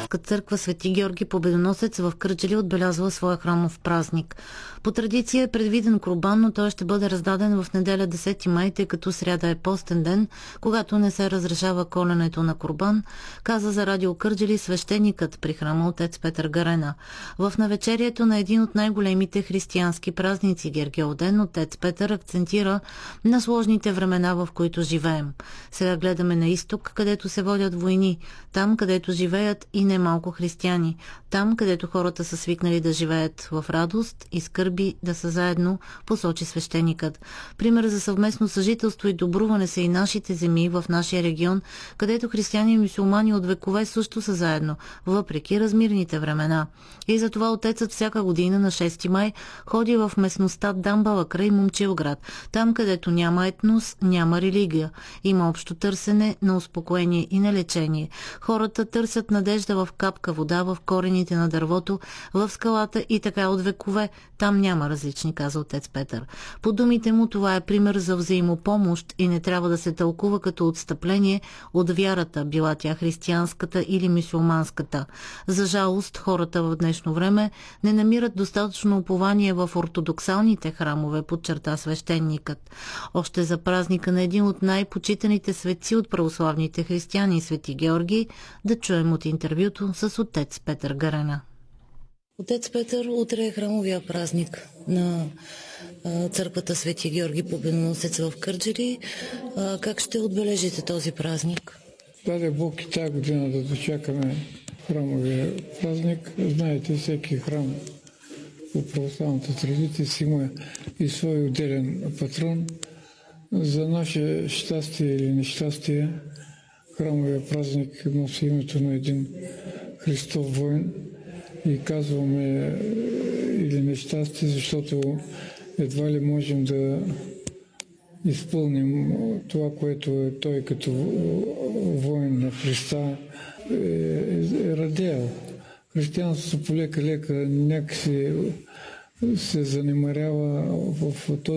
християнска църква Свети Георги Победоносец в Кърджали отбелязва своя храмов празник. По традиция е предвиден курбан, но той ще бъде раздаден в неделя 10 май, тъй като сряда е постен ден, когато не се разрешава коленето на курбан, каза за радио Кърджали свещеникът при храма отец Петър Гарена. В навечерието на един от най-големите християнски празници Гергьовден, отец Петър акцентира на сложните времена, в които живеем. Сега гледаме на изток, където се водят войни, там, където живеят и немалко християни, там, където хората са свикнали да живеят в радост и скърби, да са заедно, посочи свещеникът. Пример за съвместно съжителство и добруване са и нашите земи в нашия регион, където християни и мюсюлмани от векове също са заедно, въпреки размирните времена. И затова отецът всяка година на 6 май ходи в местността Дамбала край Момчилград, там, където няма етнос, няма религия. Има общо търсене на успокоение и на лечение. Хората търсят надежда в капка вода, в корените на дървото, в скалата и така от векове. Там няма различни, каза отец Петър. По думите му това е пример за взаимопомощ и не трябва да се тълкува като отстъпление от вярата, била тя християнската или мюсюлманската. За жалост, хората в днешно време не намират достатъчно упование в ортодоксалните храмове, подчерта свещеникът. Още за празника на един от най-почитаните светци от православните християни, Свети Георги, да чуем от интервюто с отец Петър Гарена. Отец Петър, утре е храмовия празник на църквата Свети Георги Победоносец в Кърджали. Как ще отбележите този празник? Даде Бог и тази година да дочакаме храмовия празник. Знаете, всеки храм по православната традиция си има и свой отделен патрон. За наше щастие или нещастие, храмовия празник носи името на един Христов воин и казваме или нещастие, защото едва ли можем да изпълним това, което е той като воин на Христа е радеял. Християнството полека-лека някакси се занемарява в този